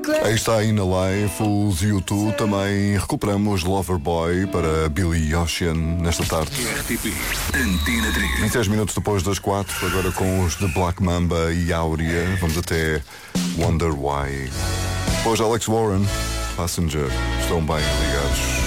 Aí está Ina Life, os U2. Também recuperamos Loverboy para Billy Ocean nesta tarde. RTP Antena 3. 20 minutos depois das 4, agora com os de Black Mamba e Áurea. Vamos até Wonder Why. Depois Alex Warren, Passenger. Estão bem ligados.